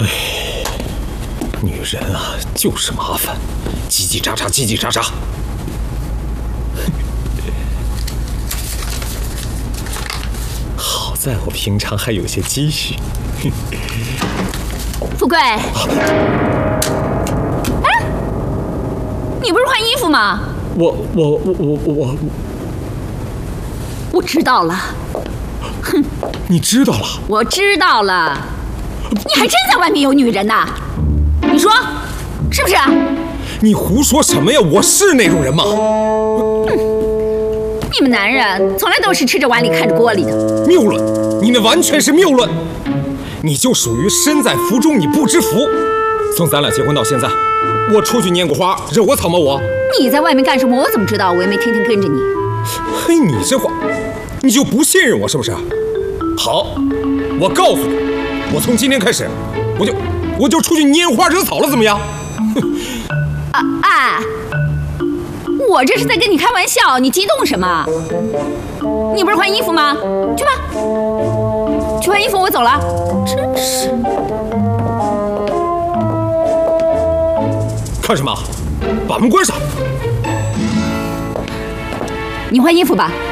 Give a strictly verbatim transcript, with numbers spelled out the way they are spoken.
哎，女人啊，就是麻烦，叽叽喳喳，叽叽喳喳。好在我平常还有些积蓄。 富贵，哎，你不是换衣服吗？ 我我我我我， 我知道了。哼， 你知道了？ 我知道了。你还真在外面有女人呐？你说，是不是？ 你胡说什么呀？我是那种人吗？ 你们男人从来都是吃着碗里看着锅里的。 谬论，你那完全是谬论。你就属于身在福中你不知福。从咱俩结婚到现在，我出去拈过花，惹过草吗？我？ 你在外面干什么？我怎么知道？我又没天天跟着你。 嘿，你这话，你就不信任我是不是？好，我告诉你，我从今天开始，我就我就出去拈花惹草了，怎么样？ 啊啊！我这是在跟你开玩笑，你激动什么？你不是换衣服吗？去吧，去换衣服，我走了。真是。 看什么？把门关上。 你换衣服吧。